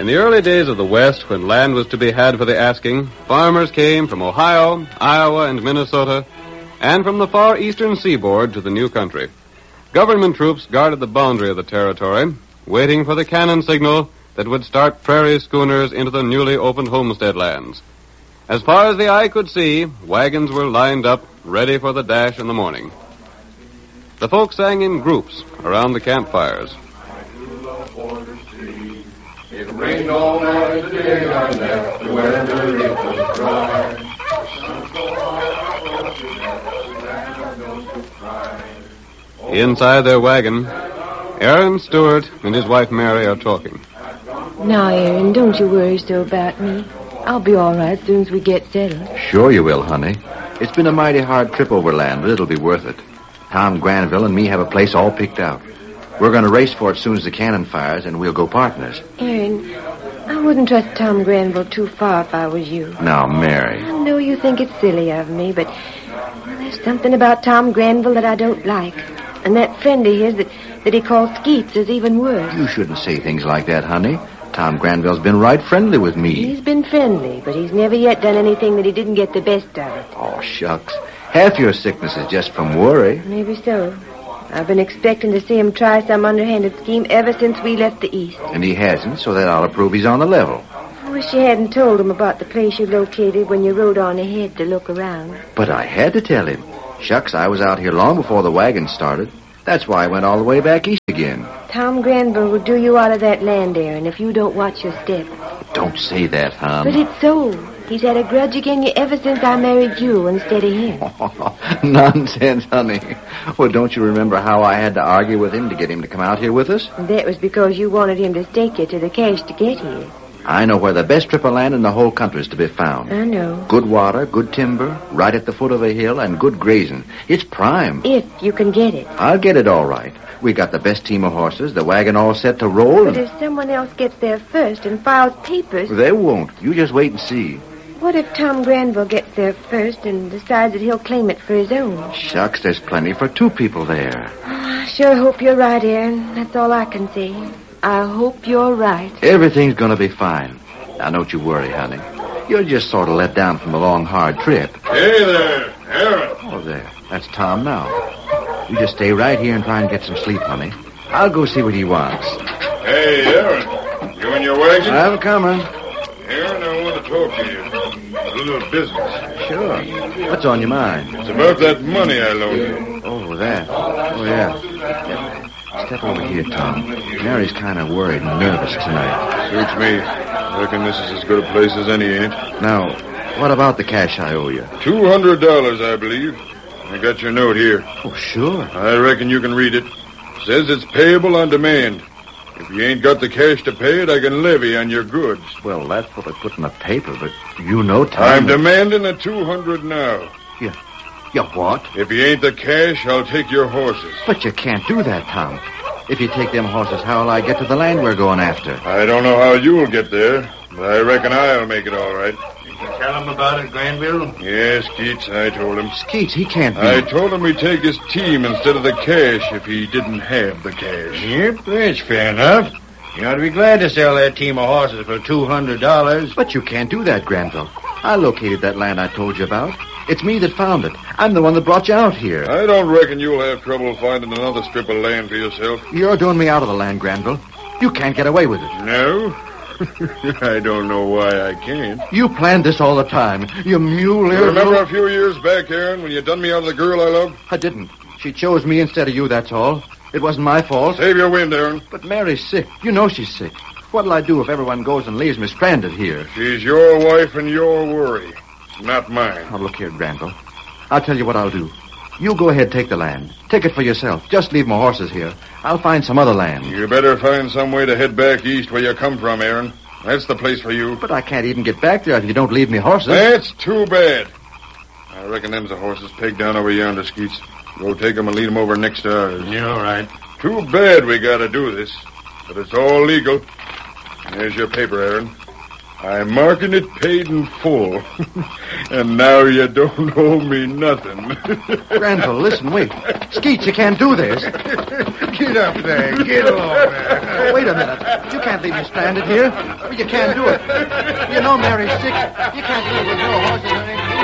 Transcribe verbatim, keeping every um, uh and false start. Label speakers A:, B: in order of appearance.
A: In the early days of the West, when land was to be had for the asking, farmers came from Ohio, Iowa, and Minnesota, and from the far eastern seaboard to the new country. Government troops guarded the boundary of the territory, waiting for the cannon signal that would start prairie schooners into the newly opened homestead lands. As far as the eye could see, wagons were lined up, ready for the dash in the morning. The folks sang in groups around the campfires.
B: It rained all night, the day I left, the weather it was dry.
A: Inside their wagon, Aaron Stewart and his wife Mary are talking.
C: Now, Aaron, don't you worry so about me. I'll be all right as soon as we get settled.
D: Sure you will, honey. It's been a mighty hard trip overland, but it'll be worth it. Tom Granville and me have a place all picked out. We're going to race for it as soon as the cannon fires, and we'll go partners.
C: Aaron, I wouldn't trust Tom Granville too far if I was you.
D: Now, Mary.
C: I know you think it's silly of me, but well, there's something about Tom Granville that I don't like. And that friend of his that, that he calls Skeets is even worse.
D: You shouldn't say things like that, honey. Tom Granville's been right friendly with me.
C: He's been friendly, but he's never yet done anything that he didn't get the best of it.
D: Oh, shucks. Half your sickness is just from worry.
C: Maybe so. I've been expecting to see him try some underhanded scheme ever since we left the East.
D: And he hasn't, so that ought to prove he's on the level.
C: I wish you hadn't told him about the place you located when you rode on ahead to look around.
D: But I had to tell him. Shucks, I was out here long before the wagon started. That's why I went all the way back east again.
C: Tom Granville will do you out of that land, Aaron, if you don't watch your step.
D: Don't say that, Tom.
C: But it's so. He's had a grudge against you ever since I married you instead of him.
D: Nonsense, honey. Well, don't you remember how I had to argue with him to get him to come out here with us?
C: That was because you wanted him to stake you to the cash to get here.
D: I know where the best strip of land in the whole country is to be found.
C: I know.
D: Good water, good timber, right at the foot of a hill, and good grazing. It's prime.
C: If you can get it.
D: I'll get it all right. We got the best team of horses, the wagon all set to roll.
C: But
D: And...
C: if someone else gets there first and files papers...
D: They won't. You just wait and see.
C: What if Tom Granville gets there first and decides that he'll claim it for his own?
D: Shucks, there's plenty for two people there.
C: Oh, I sure hope you're right, Aaron. That's all I can say. I hope you're right.
D: Everything's going to be fine. Now, don't you worry, honey. You're just sort of let down from a long, hard trip.
B: Hey there, Aaron.
D: Oh, there. That's Tom now. You just stay right here and try and get some sleep, honey. I'll go see what he wants.
B: Hey, Aaron. You in your wagon?
D: I'm coming.
B: Aaron, I want to talk to you. A little business.
D: Sure. What's on your mind?
B: It's about that money I loaned you.
D: Oh, that. Oh, yeah. Step over here, Tom. Mary's kind of worried and nervous tonight.
B: Suits me. Reckon this is as good a place as any, ain't?
D: Now, what about the cash I owe you?
B: Two hundred dollars, I believe. I got your note here.
D: Oh, sure.
B: I reckon you can read it. Says it's payable on demand. If you ain't got the cash to pay it, I can levy on your goods.
D: Well, that's what I put in the paper, but you know, Tom...
B: I'm demanding the two hundred now.
D: Yeah. Yeah, what?
B: If you ain't the cash, I'll take your horses.
D: But you can't do that, Tom. If you take them horses, how'll I get to the land we're going after?
B: I don't know how you'll get there, but I reckon I'll make it all right.
E: Did you tell him about it, Granville?
B: Yes, Keats, I told him.
D: Skeets, he can't be...
B: I told him he'd take his team instead of the cash if he didn't have the cash.
E: Yep, that's fair enough. You ought to be glad to sell that team of horses for two hundred dollars.
D: But you can't do that, Granville. I located that land I told you about. It's me that found it. I'm the one that brought you out here.
B: I don't reckon you'll have trouble finding another strip of land for yourself.
D: You're doing me out of the land, Granville. You can't get away with it.
B: No? I don't know why I can't.
D: You planned this all the time. You mule-eared...
B: Remember a few years back, Aaron, when you done me out of the girl I loved?
D: I didn't. She chose me instead of you, that's all. It wasn't my fault.
B: Save your wind, Aaron.
D: But Mary's sick. You know she's sick. What'll I do if everyone goes and leaves me stranded here?
B: She's your wife and your worry, not mine.
D: Now, look here, Granville. I'll tell you what I'll do. You go ahead, take the land. Take it for yourself. Just leave my horses here. I'll find some other land.
B: You better find some way to head back east where you come from, Aaron. That's the place for you.
D: But I can't even get back there if you don't leave me horses.
B: That's too bad. I reckon them's the horses pegged down over yonder, Skeets. Go take them and lead them over next to ours.
E: You're all right.
B: Too bad we gotta do this. But it's all legal. Here's your paper, Aaron. I'm marking it paid in full. And now you don't owe me nothing.
D: Granville, listen, wait. Skeets, you can't do this.
E: Get up there. Get along there.
D: Oh, wait a minute. You can't leave me stranded here. You can't do it. You know Mary's sick. You can't leave with no horses.